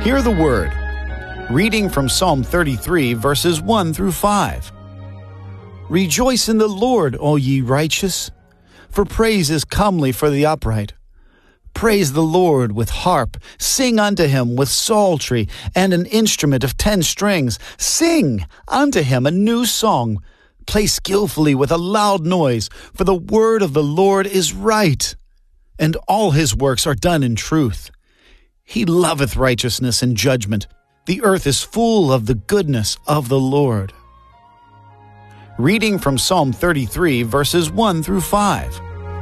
Hear the Word. Reading from Psalm 33, verses 1 through 5. Rejoice in the Lord, all ye righteous, for praise is comely for the upright. Praise the Lord with harp, sing unto him with psaltery, and an instrument of 10 strings. Sing unto him a new song. Play skillfully with a loud noise, for the word of the Lord is right, and all his works are done in truth. He loveth righteousness and judgment. The earth is full of the goodness of the Lord. Reading from Psalm 33, verses 1 through 5.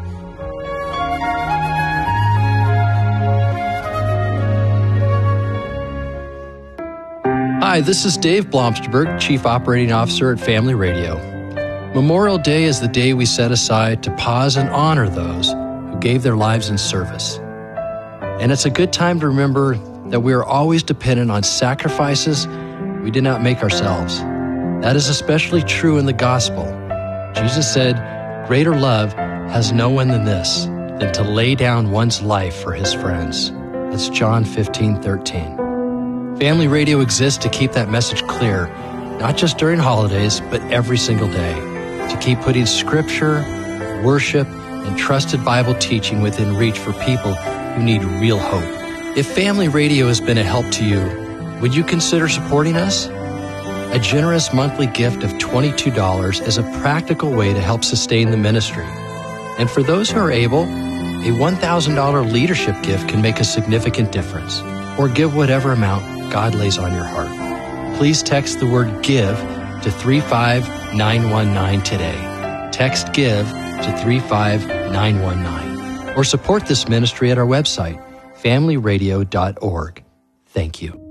Hi, this is Dave Blomsterberg, Chief Operating Officer at Family Radio. Memorial Day is the day we set aside to pause and honor those who gave their lives in service. And it's a good time to remember that we are always dependent on sacrifices we did not make ourselves. That is especially true in the gospel. Jesus said, "Greater love has no one than this, than to lay down one's life for his friends." That's John 15:13. Family Radio exists to keep that message clear, not just during holidays, but every single day, to keep putting scripture, worship, and trusted Bible teaching within reach for people who need real hope. If Family Radio has been a help to you, would you consider supporting us? A generous monthly gift of $22 is a practical way to help sustain the ministry. And for those who are able, a $1,000 leadership gift can make a significant difference. Or give whatever amount God lays on your heart. Please text the word GIVE to 35919 today. Text GIVE to 35919. Or support this ministry at our website, familyradio.org. Thank you.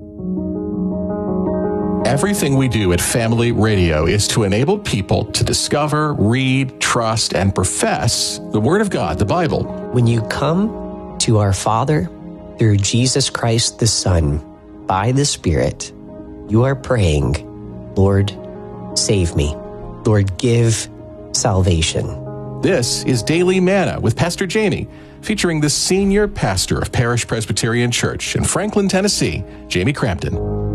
Everything we do at Family Radio is to enable people to discover, read, trust, and profess the Word of God, the Bible. When you come to our Father through Jesus Christ the Son, by the Spirit, you are praying, Lord, save me. Lord, give salvation. This is Daily Manna with Pastor Jamie, featuring the senior pastor of Parish Presbyterian Church in Franklin, Tennessee, Jamie Crampton.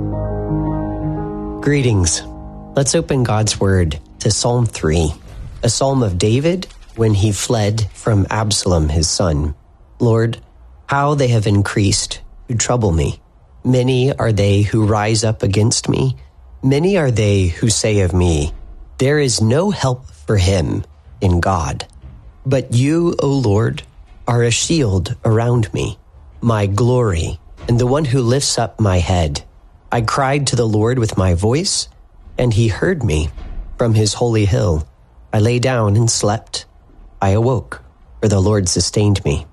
Greetings. Let's open God's Word to Psalm 3, a psalm of David when he fled from Absalom, his son. Lord, how they have increased who trouble me. Many are they who rise up against me. Many are they who say of me, there is no help for him in God. But you, O Lord, are a shield around me, my glory, and the one who lifts up my head. I cried to the Lord with my voice, and he heard me from his holy hill. I lay down and slept. I awoke, for the Lord sustained me.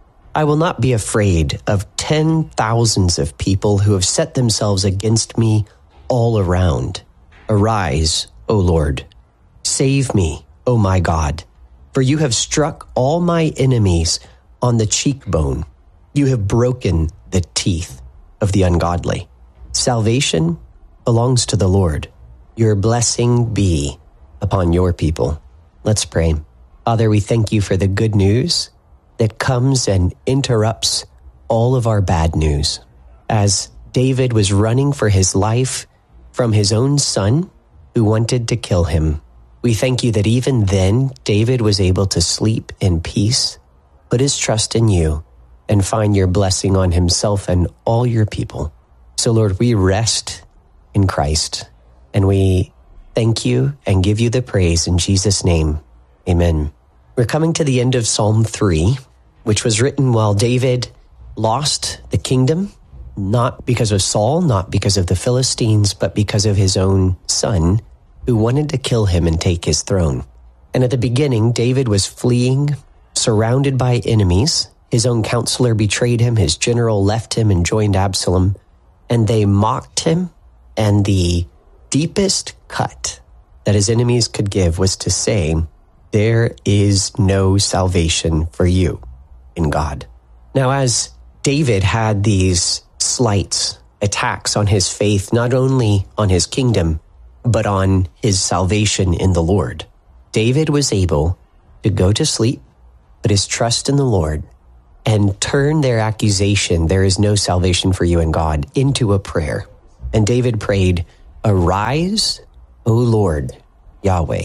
I will not be afraid of 10,000s of people who have set themselves against me all around. Arise, O Lord. Save me, O my God. For you have struck all my enemies on the cheekbone. You have broken the teeth of the ungodly. Salvation belongs to the Lord. Your blessing be upon your people. Let's pray. Father, we thank you for the good news that comes and interrupts all of our bad news. As David was running for his life from his own son who wanted to kill him, we thank you that even then David was able to sleep in peace, put his trust in you, and find your blessing on himself and all your people. So Lord, we rest in Christ, and we thank you and give you the praise in Jesus' name. Amen. We're coming to the end of Psalm 3, which was written while David lost the kingdom, not because of Saul, not because of the Philistines, but because of his own son, who wanted to kill him and take his throne. And at the beginning, David was fleeing, surrounded by enemies. His own counselor betrayed him, his general left him and joined Absalom, and they mocked him, and the deepest cut that his enemies could give was to say, there is no salvation for you in God. Now, as David had these slights, attacks on his faith, not only on his kingdom, but on his salvation in the Lord, David was able to go to sleep, put his trust in the Lord, and turn their accusation, "There is no salvation for you in God," into a prayer. And David prayed, "Arise, O Lord, Yahweh.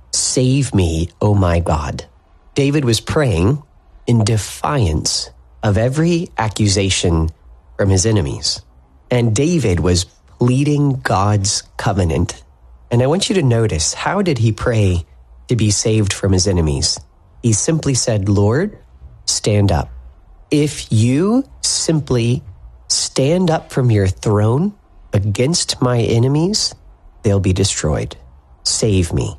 Save me, O my God." David was praying in defiance of every accusation from his enemies. And David was pleading God's covenant. And I want you to notice, how did he pray to be saved from his enemies? He simply said, "Lord, stand up. If you simply stand up from your throne against my enemies, they'll be destroyed. Save me."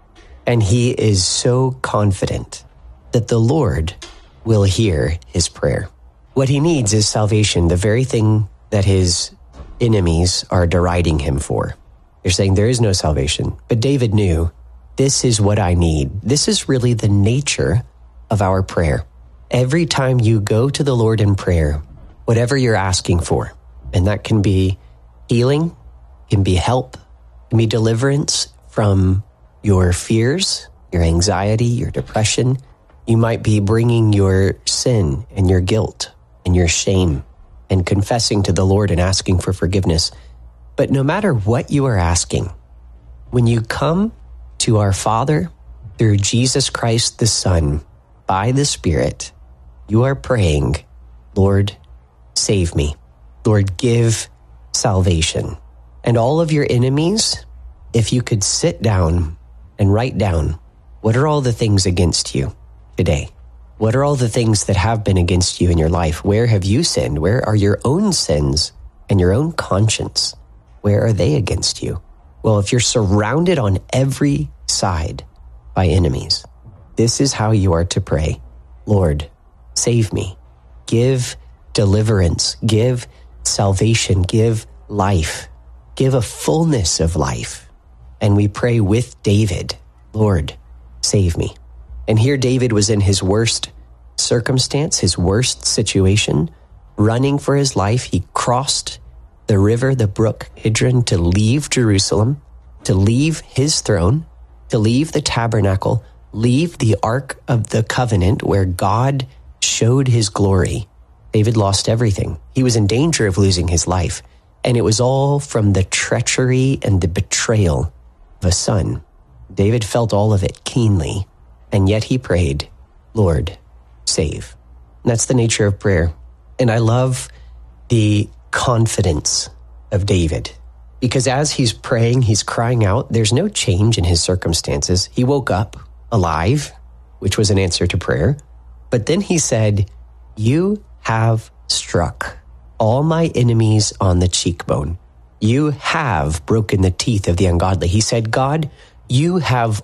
And he is so confident that the Lord will hear his prayer. What he needs is salvation, the very thing that his enemies are deriding him for. They're saying there is no salvation. But David knew, this is what I need. This is really the nature of our prayer. Every time you go to the Lord in prayer, whatever you're asking for, and that can be healing, can be help, can be deliverance from your fears, your anxiety, your depression. You might be bringing your sin and your guilt and your shame and confessing to the Lord and asking for forgiveness. But no matter what you are asking, when you come to our Father through Jesus Christ the Son, by the Spirit, you are praying, "Lord, save me. Lord, give salvation." And all of your enemies, if you could sit down and write down, what are all the things against you today? What are all the things that have been against you in your life? Where have you sinned? Where are your own sins and your own conscience? Where are they against you? Well, if you're surrounded on every side by enemies, this is how you are to pray. "Lord, save me. Give deliverance. Give salvation. Give life. Give a fullness of life." And we pray with David, "Lord, save me." And here David was in his worst circumstance, his worst situation, running for his life. He crossed the river, the brook Kidron, to leave Jerusalem, to leave his throne, to leave the tabernacle, leave the Ark of the Covenant where God showed his glory. David lost everything. He was in danger of losing his life. And it was all from the treachery and the betrayal of a son. David felt all of it keenly. And yet he prayed, "Lord, save." And that's the nature of prayer. And I love the confidence of David, because as he's praying, he's crying out. There's no change in his circumstances. He woke up alive, which was an answer to prayer. But then he said, "You have struck all my enemies on the cheekbone. You have broken the teeth of the ungodly." He said, "God, you have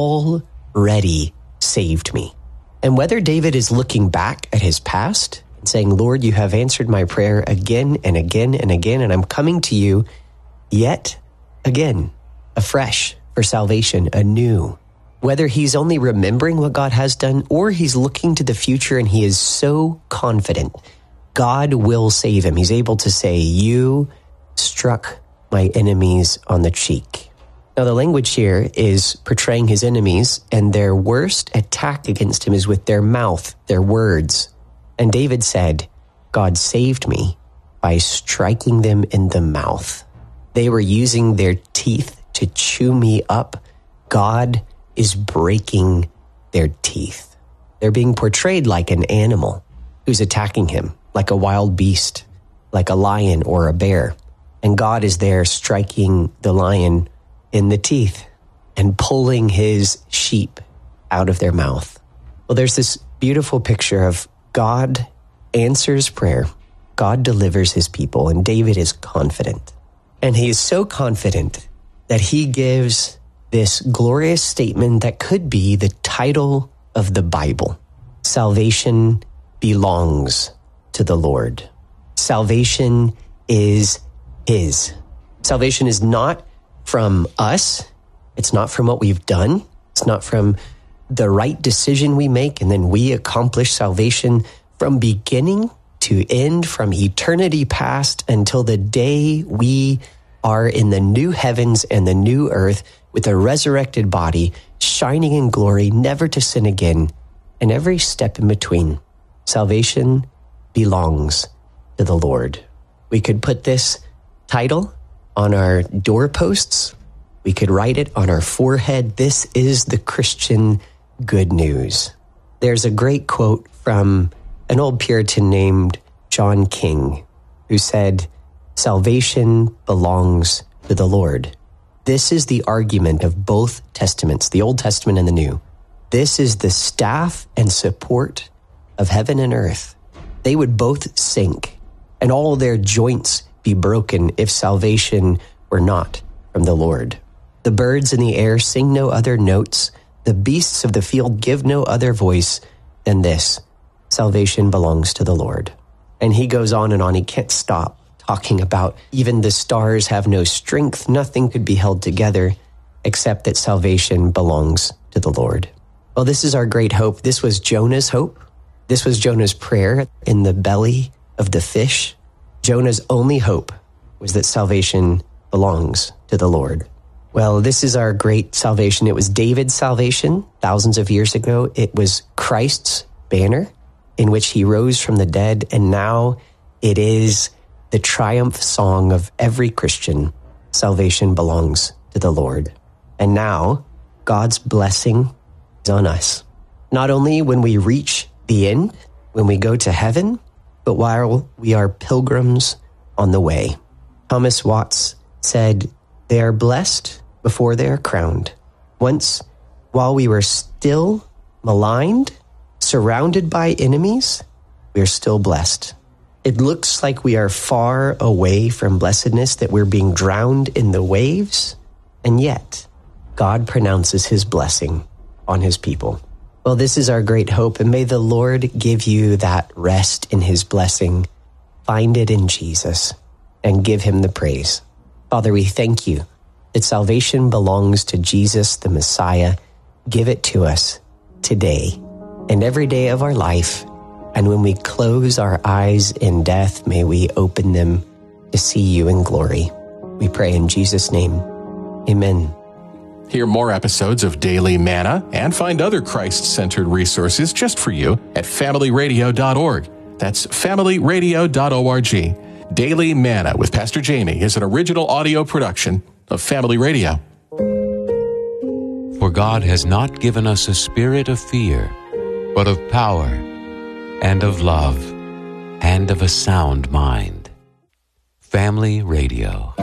already saved me." And whether David is looking back at his past and saying, "Lord, you have answered my prayer again and again and again, and I'm coming to you yet again, afresh for salvation, anew." Whether he's only remembering what God has done or he's looking to the future and he is so confident God will save him. He's able to say, "You struck my enemies on the cheek." Now, the language here is portraying his enemies, and their worst attack against him is with their mouth, their words. And David said, "God saved me by striking them in the mouth." They were using their teeth to chew me up. God is breaking their teeth. They're being portrayed like an animal who's attacking him, like a wild beast, like a lion or a bear. And God is there striking the lion in the teeth and pulling his sheep out of their mouth. Well, there's this beautiful picture of God answers prayer. God delivers his people, and David is confident. And he is so confident that he gives this glorious statement that could be the title of the Bible. Salvation belongs to the Lord. Salvation is his. Salvation is not from us. It's not from what we've done. It's not from the right decision we make and then we accomplish salvation. From beginning to end, from eternity past until the day we are in the new heavens and the new earth with a resurrected body, shining in glory, never to sin again, and every step in between. Salvation belongs to the Lord. We could put this title on our doorposts. We could write it on our forehead. This is the Christian good news. There's a great quote from an old Puritan named John King, who said, "Salvation belongs to the Lord." This is the argument of both testaments, the Old Testament and the New. This is the staff and support of heaven and earth. They would both sink, and all their joints be broken if salvation were not from the Lord. The birds in the air sing no other notes. The beasts of the field give no other voice than this: salvation belongs to the Lord. And he goes on and on. He can't stop talking about even the stars have no strength. Nothing could be held together except that salvation belongs to the Lord. Well, this is our great hope. This was Jonah's hope. This was Jonah's prayer in the belly of the fish. Jonah's only hope was that salvation belongs to the Lord. Well, this is our great salvation. It was David's salvation thousands of years ago. It was Christ's banner in which he rose from the dead. And now it is the triumph song of every Christian. Salvation belongs to the Lord. And now God's blessing is on us. Not only when we reach the end, when we go to heaven, but while we are pilgrims on the way. Thomas Watts said, "They are blessed before they are crowned. Once, while we were still maligned, surrounded by enemies, we are still blessed." It looks like we are far away from blessedness, that we're being drowned in the waves, and yet God pronounces his blessing on his people. Well, this is our great hope, and may the Lord give you that rest in his blessing. Find it in Jesus and give him the praise. Father, we thank you that salvation belongs to Jesus, the Messiah. Give it to us today and every day of our life. And when we close our eyes in death, may we open them to see you in glory. We pray in Jesus' name. Amen. Hear more episodes of Daily Manna and find other Christ-centered resources just for you at familyradio.org. That's familyradio.org. Daily Manna with Pastor Jamie is an original audio production of Family Radio. For God has not given us a spirit of fear, but of power and of love and of a sound mind. Family Radio.